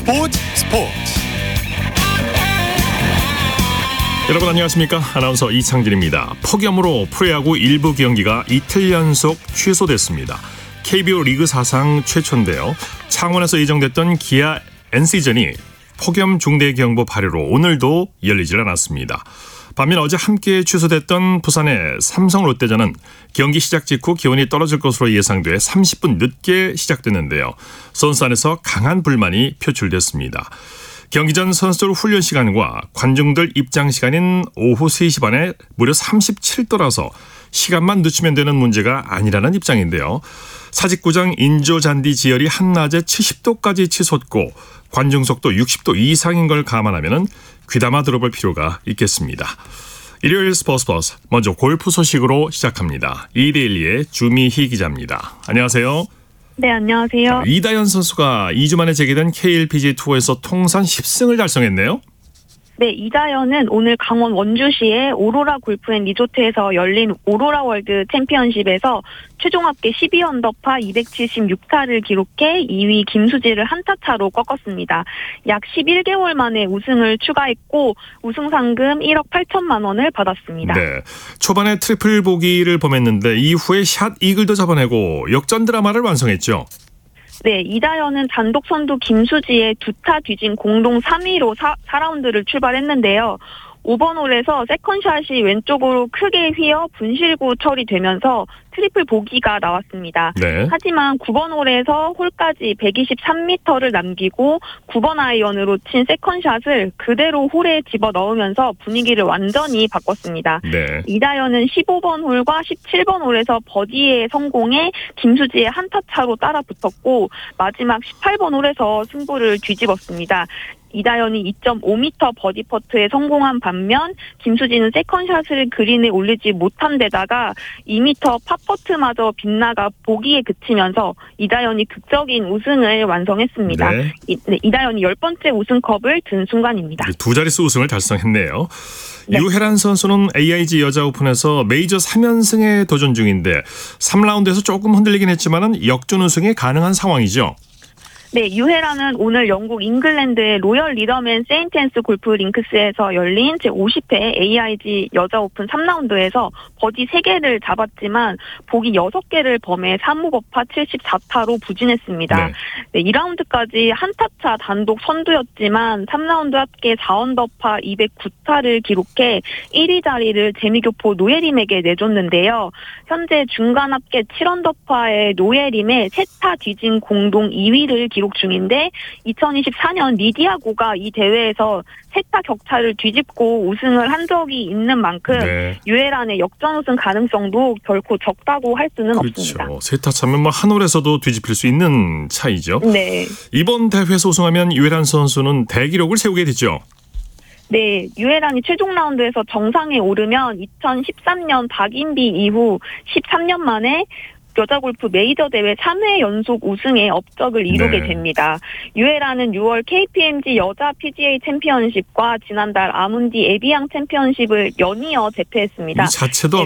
스포츠. 여러분 안녕하십니까? 아나운서 이창진입니다. 폭염으로 프로야구 일부 경기가 이틀 연속 취소됐습니다. KBO 리그 사상 최초인데요. 창원에서 예정됐던 기아 NC전이 폭염 중대경보 발효로 오늘도 열리질 않았습니다. 반면 어제 함께 취소됐던 부산의 삼성 롯데전은 경기 시작 직후 기온이 떨어질 것으로 예상돼 30분 늦게 시작됐는데요. 선수 안에서 강한 불만이 표출됐습니다. 경기 전 선수들 훈련 시간과 관중들 입장 시간인 오후 3시 반에 무려 37도라서 시간만 늦추면 되는 문제가 아니라는 입장인데요. 사직구장 인조잔디 지열이 한낮에 70도까지 치솟고 관중 속도 60도 이상인 걸 감안하면 귀담아 들어볼 필요가 있겠습니다. 일요일 스포츠 먼저 골프 소식으로 시작합니다. 이데일리의 주미희 기자입니다. 안녕하세요. 네, 안녕하세요. 이다현 선수가 2주 만에 재개된 KLPGA 투어에서 통산 10승을 달성했네요. 네, 이다현은 오늘 강원 원주시의 오로라 골프앤리조트에서 열린 오로라 월드 챔피언십에서 최종 합계 12언더파 276타를 기록해 2위 김수지를 한타 차로 꺾었습니다. 약 11개월 만에 우승을 추가했고 우승 상금 1억 8천만 원을 받았습니다. 네, 초반에 트리플 보기를 범했는데 이후에 샷 이글도 잡아내고 역전 드라마를 완성했죠. 네, 이다현은 단독 선두 김수지의 2타 뒤진 공동 3위로 4라운드를 출발했는데요. 5번 홀에서 세컨샷이 왼쪽으로 크게 휘어 분실구 처리되면서 트리플 보기가 나왔습니다. 네. 하지만 9번 홀에서 홀까지 123m를 남기고 9번 아이언으로 친 세컨샷을 그대로 홀에 집어넣으면서 분위기를 완전히 바꿨습니다. 네. 이다현은 15번 홀과 17번 홀에서 버디에 성공해 김수지의 한타 차로 따라 붙었고 마지막 18번 홀에서 승부를 뒤집었습니다. 이다현이 2.5m 버디 퍼트에 성공한 반면 김수지는 세컨샷을 그린에 올리지 못한 데다가 2m 팝퍼트마저 빗나가 보기에 그치면서 이다현이 극적인 우승을 완성했습니다. 네. 이다현이 10번째 우승컵을 든 순간입니다. 두 자릿수 우승을 달성했네요. 네. 유혜란 선수는 AIG 여자 오픈에서 메이저 3연승에 도전 중인데 3라운드에서 조금 흔들리긴 했지만 역전 우승이 가능한 상황이죠. 네, 유혜란은 오늘 영국 잉글랜드의 로열 리더맨 세인트 앤스 골프 링크스에서 열린 제50회 AIG 여자 오픈 3라운드에서 버디 3개를 잡았지만 보기 6개를 범해 3오버파 74타로 부진했습니다. 네, 2라운드까지 한타차 단독 선두였지만 3라운드 합계 4언더파 209타를 기록해 1위 자리를 재미교포 노예림에게 내줬는데요. 현재 중간 합계 7언더파의 노예림에 3타 뒤진 공동 2위를 기록 중인데 2024년 리디아고가 이 대회에서 세타 격차를 뒤집고 우승을 한 적이 있는 만큼 네. 유혜란의 역전 우승 가능성도 결코 적다고 할 수는 없습니다. 그렇죠. 세타 차면 한 홀에서도 뒤집힐 수 있는 차이죠. 네. 이번 대회에서 우승하면 유혜란 선수는 대기록을 세우게 되죠. 네, 유혜란이 최종 라운드에서 정상에 오르면 2013년 박인비 이후 13년 만에 여자 골프 메이저 대회 3회 연속 우승의 업적을 이루게 됩니다. 유혜란은 6월 KPMG 여자 PGA 챔피언십과 지난달 아문디 에비앙 챔피언십을 연이어 제패했습니다. 이 자체도